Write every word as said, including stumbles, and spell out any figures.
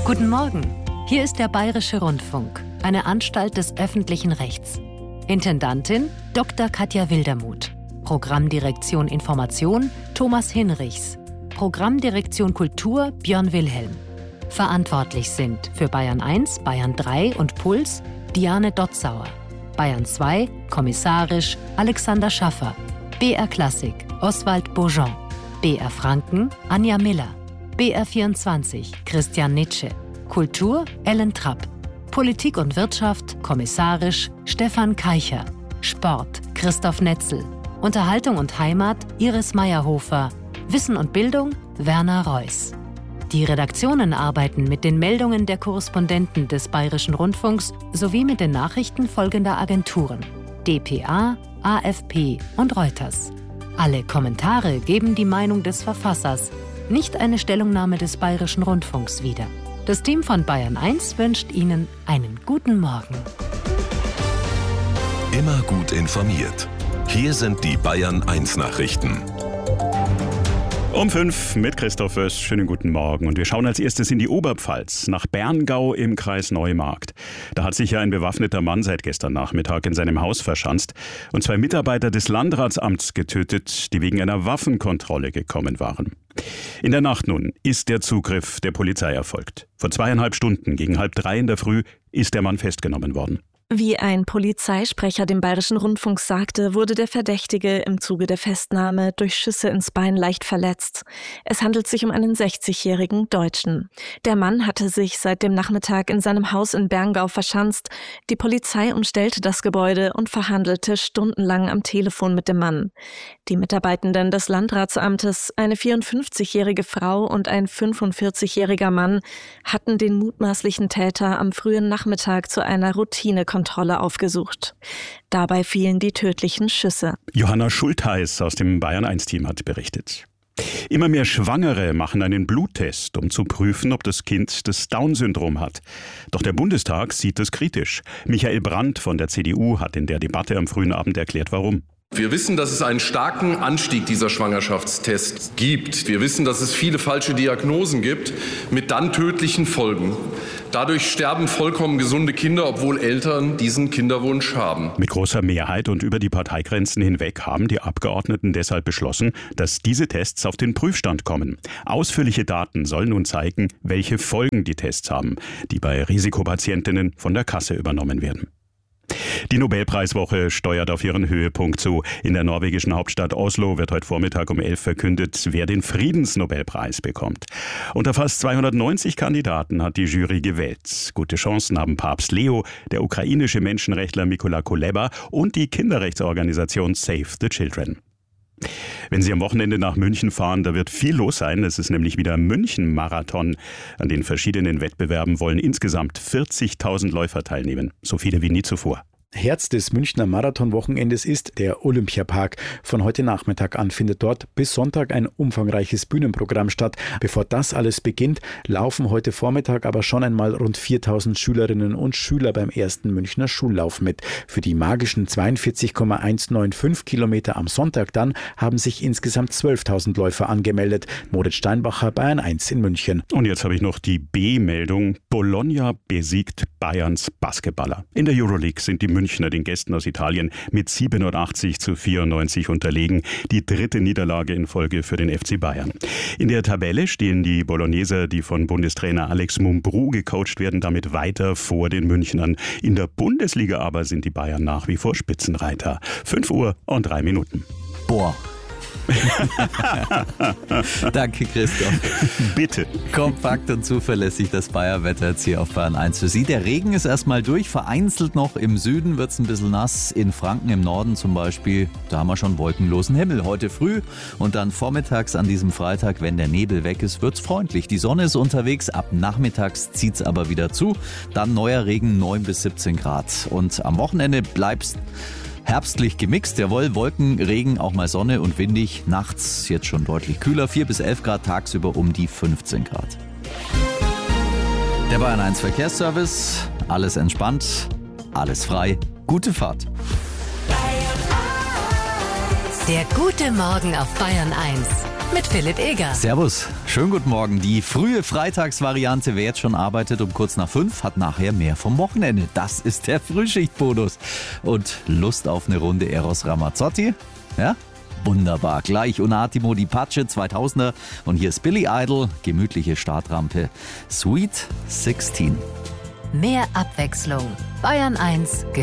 Guten Morgen, hier ist der Bayerische Rundfunk, eine Anstalt des öffentlichen Rechts. Intendantin Doktor Katja Wildermuth. Programmdirektion Information Thomas Hinrichs. Programmdirektion Kultur Björn Wilhelm. Verantwortlich sind für Bayern eins, Bayern drei und Puls Diane Dotzauer. Bayern zwei, kommissarisch Alexander Schaffer. B R Klassik Oswald Bourgeon. B R Franken Anja Miller. B R vierundzwanzig Christian Nitsche. Kultur Ellen Trapp. Politik und Wirtschaft kommissarisch Stefan Keicher. Sport Christoph Netzel. Unterhaltung und Heimat Iris Meyerhofer. Wissen und Bildung Werner Reuss. Die Redaktionen arbeiten mit den Meldungen der Korrespondenten des Bayerischen Rundfunks sowie mit den Nachrichten folgender Agenturen: D P A, A F P und Reuters. Alle Kommentare geben die Meinung des Verfassers, nicht eine Stellungnahme des Bayerischen Rundfunks wieder. Das Team von Bayern eins wünscht Ihnen einen guten Morgen. Immer gut informiert. Hier sind die Bayern eins Nachrichten. Um fünf mit Christoph Wöss. Schönen guten Morgen. Und wir schauen als erstes in die Oberpfalz, nach Berngau im Kreis Neumarkt. Da hat sich ja ein bewaffneter Mann seit gestern Nachmittag in seinem Haus verschanzt und zwei Mitarbeiter des Landratsamts getötet, die wegen einer Waffenkontrolle gekommen waren. In der Nacht nun ist der Zugriff der Polizei erfolgt. Vor zweieinhalb Stunden, gegen halb drei in der Früh, ist der Mann festgenommen worden. Wie ein Polizeisprecher dem Bayerischen Rundfunk sagte, wurde der Verdächtige im Zuge der Festnahme durch Schüsse ins Bein leicht verletzt. Es handelt sich um einen sechzigjährigen Deutschen. Der Mann hatte sich seit dem Nachmittag in seinem Haus in Berngau verschanzt. Die Polizei umstellte das Gebäude und verhandelte stundenlang am Telefon mit dem Mann. Die Mitarbeitenden des Landratsamtes, eine vierundfünfzigjährige Frau und ein fünfundvierzigjähriger Mann, hatten den mutmaßlichen Täter am frühen Nachmittag zu einer Routinekontrolle Kontrolle aufgesucht. Dabei fielen die tödlichen Schüsse. Johanna Schultheiß aus dem Bayern eins Team hat berichtet. Immer mehr Schwangere machen einen Bluttest, um zu prüfen, ob das Kind das Down-Syndrom hat. Doch der Bundestag sieht das kritisch. Michael Brandt von der C D U hat in der Debatte am frühen Abend erklärt, warum. Wir wissen, dass es einen starken Anstieg dieser Schwangerschaftstests gibt. Wir wissen, dass es viele falsche Diagnosen gibt mit dann tödlichen Folgen. Dadurch sterben vollkommen gesunde Kinder, obwohl Eltern diesen Kinderwunsch haben. Mit großer Mehrheit und über die Parteigrenzen hinweg haben die Abgeordneten deshalb beschlossen, dass diese Tests auf den Prüfstand kommen. Ausführliche Daten sollen nun zeigen, welche Folgen die Tests haben, die bei Risikopatientinnen von der Kasse übernommen werden. Die Nobelpreiswoche steuert auf ihren Höhepunkt zu. In der norwegischen Hauptstadt Oslo wird heute Vormittag um elf verkündet, wer den Friedensnobelpreis bekommt. Unter fast zweihundertneunzig Kandidaten hat die Jury gewählt. Gute Chancen haben Papst Leo, der ukrainische Menschenrechtler Mykola Kuleba und die Kinderrechtsorganisation Save the Children. Wenn Sie am Wochenende nach München fahren, da wird viel los sein. Es ist nämlich wieder München-Marathon. An den verschiedenen Wettbewerben wollen insgesamt vierzigtausend Läufer teilnehmen. So viele wie nie zuvor. Herz des Münchner Marathonwochenendes ist der Olympiapark. Von heute Nachmittag an findet dort bis Sonntag ein umfangreiches Bühnenprogramm statt. Bevor das alles beginnt, laufen heute Vormittag aber schon einmal rund viertausend Schülerinnen und Schüler beim ersten Münchner Schullauf mit. Für die magischen zweiundvierzig Komma hundertfünfundneunzig Kilometer am Sonntag dann haben sich insgesamt zwölftausend Läufer angemeldet. Moritz Steinbacher, Bayern eins in München. Und jetzt habe ich noch die B-Meldung. Bologna besiegt Bayerns Basketballer. In der Euroleague sind die Münchner den Gästen aus Italien mit siebenundachtzig zu vierundneunzig unterlegen. Die dritte Niederlage in Folge für den F C Bayern. In der Tabelle stehen die Bologneser, die von Bundestrainer Alex Mumbrú gecoacht werden, damit weiter vor den Münchnern. In der Bundesliga aber sind die Bayern nach wie vor Spitzenreiter. fünf Uhr und drei Minuten. Boah. Danke, Christoph. Bitte. Kompakt und zuverlässig das Bayerwetter jetzt hier auf Bayern eins für Sie. Der Regen ist erstmal durch, vereinzelt noch im Süden wird es ein bisschen nass. In Franken im Norden zum Beispiel, da haben wir schon wolkenlosen Himmel heute früh. Und dann vormittags an diesem Freitag, wenn der Nebel weg ist, wird es freundlich. Die Sonne ist unterwegs, ab nachmittags zieht es aber wieder zu. Dann neuer Regen, neun bis siebzehn Grad. Und am Wochenende bleibst herbstlich gemixt, jawohl, Wolken, Regen, auch mal Sonne und windig. Nachts jetzt schon deutlich kühler, vier bis elf Grad, tagsüber um die fünfzehn Grad. Der Bayern eins Verkehrsservice, alles entspannt, alles frei, gute Fahrt. Der gute Morgen auf Bayern eins. mit Philipp Eger. Servus, schönen guten Morgen. Die frühe Freitagsvariante, wer jetzt schon arbeitet um kurz nach fünf, hat nachher mehr vom Wochenende. Das ist der Frühschichtbonus. Und Lust auf eine Runde Eros Ramazzotti? Ja? Wunderbar. Gleich Un Attimo die Pace zweitausender und hier ist Billy Idol, gemütliche Startrampe Sweet sechzehn. Mehr Abwechslung. Bayern eins